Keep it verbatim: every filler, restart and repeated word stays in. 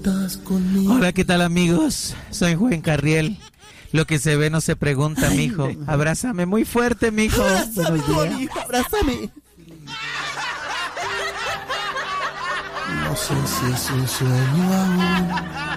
Hola, ¿qué tal, amigos? Soy Juan Carriel. Lo que se ve no se pregunta, mijo. Abrázame muy fuerte, mijo. Abrázame, hijo, abrázame. No sé si es un sueño aún